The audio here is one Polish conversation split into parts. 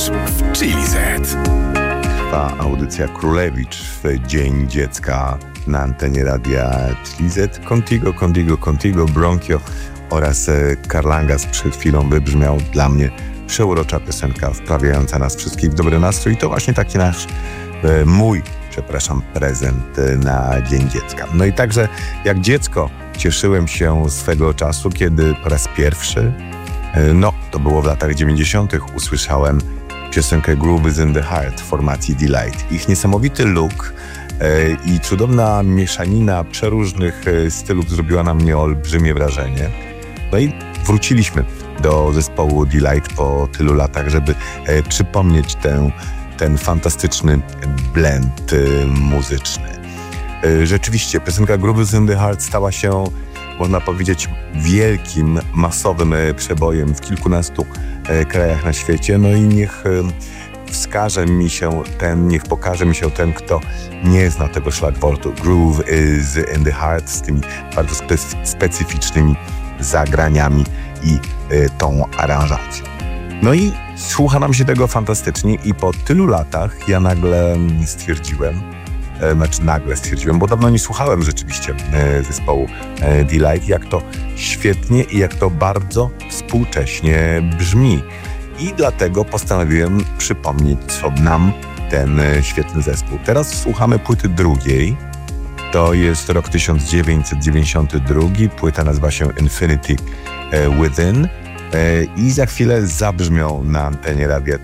w Chili Z. Trwa audycja Królewicz w Dzień Dziecka na antenie radia Chili Z. Contigo, Bronchio oraz Carlangas przed chwilą wybrzmiał dla mnie przeurocza piosenka wprawiająca nas wszystkich w dobry nastrój. I to właśnie taki mój prezent na Dzień Dziecka. No i także jak dziecko cieszyłem się swego czasu, kiedy po raz pierwszy, to było w latach 90. usłyszałem piosenkę Groove is in the Heart formacji Delight. Ich niesamowity look i cudowna mieszanina przeróżnych stylów zrobiła na mnie olbrzymie wrażenie. No i wróciliśmy do zespołu Delight po tylu latach, żeby przypomnieć ten fantastyczny blend muzyczny. Rzeczywiście piosenka Groove is in the Heart stała się, można powiedzieć, wielkim, masowym przebojem w kilkunastu krajach na świecie. No i niech pokaże mi się ten, kto nie zna tego szlagwortu. Groove is in the Heart z tymi bardzo specyficznymi zagraniami i tą aranżacją. No i słucha nam się tego fantastycznie i po tylu latach ja nagle stwierdziłem, bo dawno nie słuchałem rzeczywiście zespołu Delight, jak to świetnie i jak to bardzo współcześnie brzmi. I dlatego postanowiłem przypomnieć nam ten świetny zespół. Teraz słuchamy płyty drugiej. To jest rok 1992. Płyta nazywa się Infinity Within. I za chwilę zabrzmią na antenie radia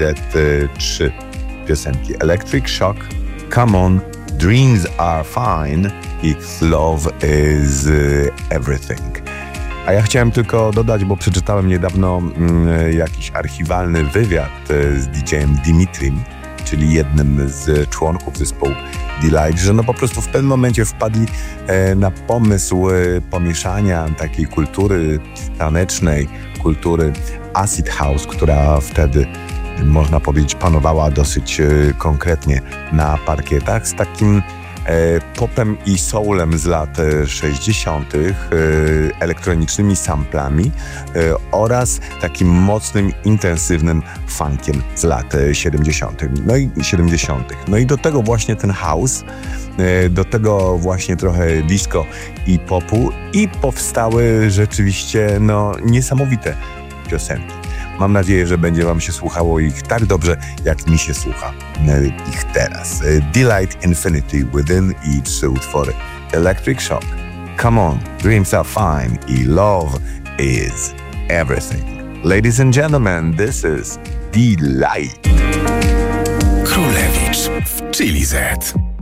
3 piosenki. Electric Shock, Come On, Dreams Are Fine i Love Is Everything. A ja chciałem tylko dodać, bo przeczytałem niedawno jakiś archiwalny wywiad z DJ-em Dimitrim, czyli jednym z członków zespołu Delight, że po prostu w pewnym momencie wpadli na pomysł pomieszania takiej kultury tanecznej, kultury acid house, która wtedy, można powiedzieć, panowała dosyć konkretnie na parkietach, z takim popem i soulem z lat 60., elektronicznymi samplami oraz takim mocnym, intensywnym funkiem z lat 70. No i do tego właśnie ten house, do tego właśnie trochę disco i popu i powstały rzeczywiście niesamowite piosenki. Mam nadzieję, że będzie wam się słuchało ich tak dobrze, jak mi się słucha ich teraz. Delight Infinity Within i trzy utwory Electric Shock, Come On, Dreams Are Fine i Love Is Everything. Ladies and gentlemen, this is Delight. Królewicz w Chili Z.